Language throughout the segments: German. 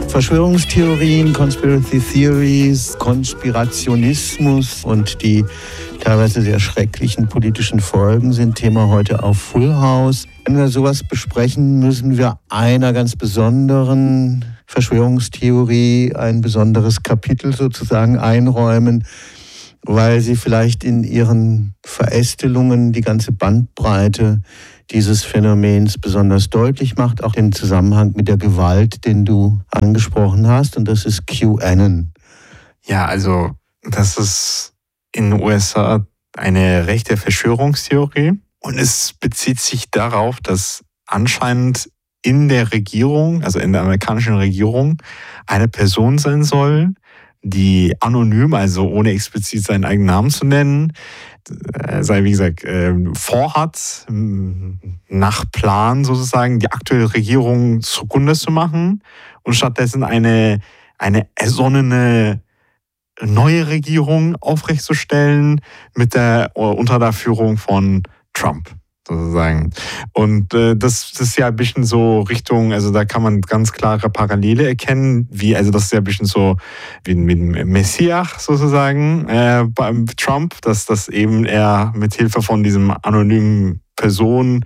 Verschwörungstheorien, Conspiracy Theories, Konspirationismus und die teilweise sehr schrecklichen politischen Folgen sind Thema heute auf Full House. Wenn wir sowas besprechen, müssen wir einer ganz besonderen Verschwörungstheorie ein besonderes Kapitel sozusagen einräumen, weil sie vielleicht in ihren Verästelungen die ganze Bandbreite dieses Phänomens besonders deutlich macht, auch den Zusammenhang mit der Gewalt, den du angesprochen hast, und das ist QAnon. Ja, also das ist in den USA eine rechte Verschwörungstheorie und es bezieht sich darauf, dass anscheinend in der Regierung, also in der amerikanischen Regierung, eine Person sein soll, die anonym, also ohne explizit seinen eigenen Namen zu nennen, wie gesagt, vorhat, nach Plan sozusagen die aktuelle Regierung zugrunde zu machen und stattdessen eine ersonnene neue Regierung aufrechtzustellen unter der Führung von Trump sozusagen. Und das ist ja ein bisschen so Richtung, also da kann man ganz klare Parallele erkennen, also das ist ja ein bisschen so wie ein Messias sozusagen beim Trump, dass das eben er mit Hilfe von diesem anonymen Person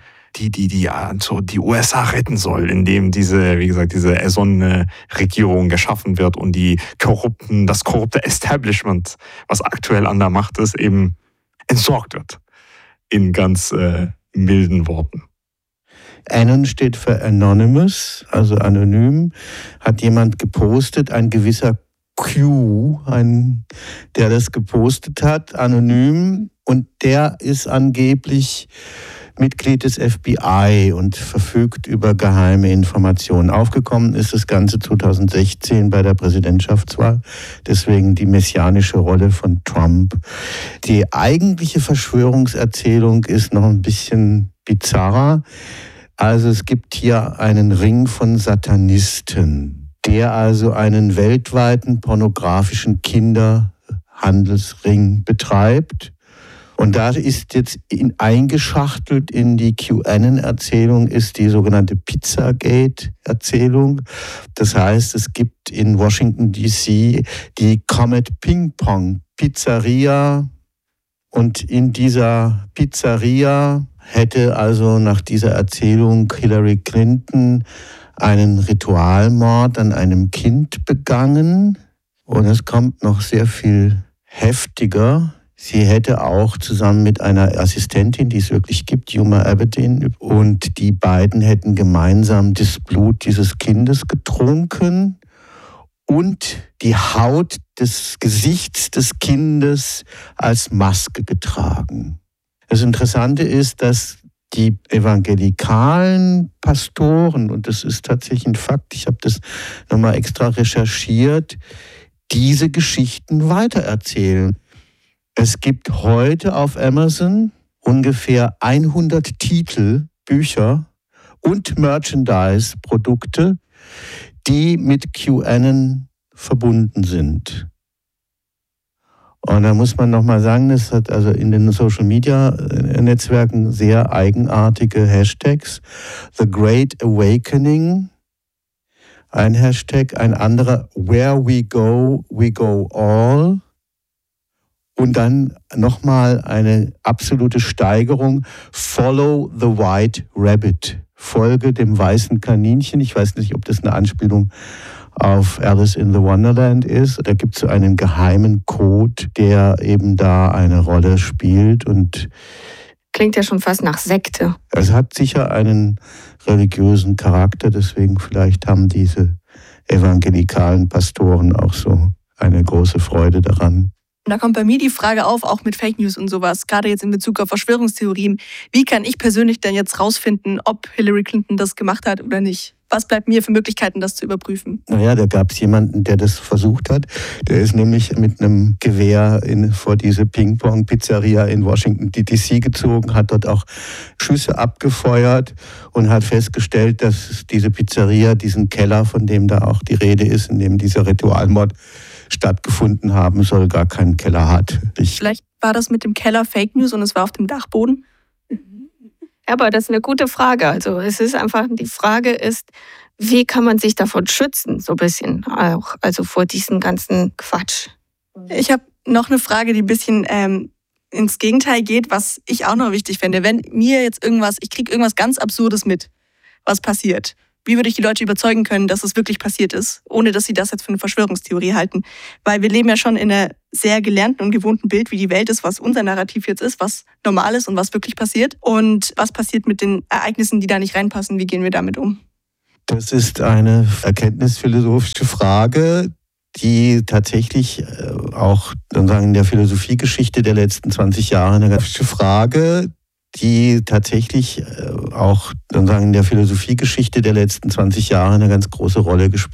die USA retten soll, indem diese ersonnene Regierung geschaffen wird und das korrupte Establishment, was aktuell an der Macht ist, eben entsorgt wird. In ganz milden Worten. Anon steht für Anonymous, also anonym. Hat jemand gepostet, ein gewisser Q, der das gepostet hat, anonym. Und der ist angeblich Mitglied des FBI und verfügt über geheime Informationen. Aufgekommen ist das Ganze 2016 bei der Präsidentschaftswahl, deswegen die messianische Rolle von Trump. Die eigentliche Verschwörungserzählung ist noch ein bisschen bizarrer. Also es gibt hier einen Ring von Satanisten, der also einen weltweiten pornografischen Kinderhandelsring betreibt. Und da ist jetzt eingeschachtelt in die QAnon-Erzählung ist die sogenannte Pizzagate-Erzählung. Das heißt, es gibt in Washington D.C. die Comet Ping Pong Pizzeria. Und in dieser Pizzeria hätte also nach dieser Erzählung Hillary Clinton einen Ritualmord an einem Kind begangen. Und es kommt noch sehr viel heftiger. Sie hätte auch zusammen mit einer Assistentin, die es wirklich gibt, Huma Abedin, und die beiden hätten gemeinsam das Blut dieses Kindes getrunken und die Haut des Gesichts des Kindes als Maske getragen. Das Interessante ist, dass die evangelikalen Pastoren, und das ist tatsächlich ein Fakt, ich habe das nochmal extra recherchiert, diese Geschichten weitererzählen. Es gibt heute auf Amazon ungefähr 100 Titel, Bücher und Merchandise-Produkte, die mit QAnon verbunden sind. Und da muss man nochmal sagen, das hat also in den Social-Media-Netzwerken sehr eigenartige Hashtags. The Great Awakening, ein Hashtag, ein anderer Where we go all. Und dann nochmal eine absolute Steigerung. Follow the White Rabbit. Folge dem weißen Kaninchen. Ich weiß nicht, ob das eine Anspielung auf Alice in the Wonderland ist. Da gibt es so einen geheimen Code, der eben da eine Rolle spielt. Und klingt ja schon fast nach Sekte. Es hat sicher einen religiösen Charakter. Deswegen vielleicht haben diese evangelikalen Pastoren auch so eine große Freude daran. Und da kommt bei mir die Frage auf, auch mit Fake News und sowas, gerade jetzt in Bezug auf Verschwörungstheorien. Wie kann ich persönlich denn jetzt rausfinden, ob Hillary Clinton das gemacht hat oder nicht? Was bleibt mir für Möglichkeiten, das zu überprüfen? Naja, da gab es jemanden, der das versucht hat. Der ist nämlich mit einem Gewehr vor diese Ping-Pong-Pizzeria in Washington D.C. gezogen, hat dort auch Schüsse abgefeuert und hat festgestellt, dass diese Pizzeria, diesen Keller, von dem da auch die Rede ist, in dem dieser Ritualmord stattgefunden haben soll, gar keinen Keller hat. Vielleicht war das mit dem Keller Fake News und es war auf dem Dachboden? Ja, aber das ist eine gute Frage. Also es ist einfach, die Frage ist, Wie kann man sich davon schützen, so ein bisschen auch, also vor diesem ganzen Quatsch? Ich habe noch eine Frage, die ein bisschen ins Gegenteil geht, was ich auch noch wichtig fände. Wenn mir jetzt ich kriege irgendwas ganz Absurdes mit, was passiert. Wie würde ich die Leute überzeugen können, dass es wirklich passiert ist, ohne dass sie das jetzt für eine Verschwörungstheorie halten? Weil wir leben ja schon in einer sehr gelernten und gewohnten Bild, wie die Welt ist, was unser Narrativ jetzt ist, was normal ist und was wirklich passiert. Und was passiert mit den Ereignissen, die da nicht reinpassen? Wie gehen wir damit um? Das ist eine erkenntnisphilosophische Frage, die tatsächlich auch sozusagen in der Philosophiegeschichte der letzten 20 Jahre eine ganz Frage, die tatsächlich auch sozusagen in der Philosophiegeschichte der letzten 20 Jahre eine ganz große Rolle gespielt hat.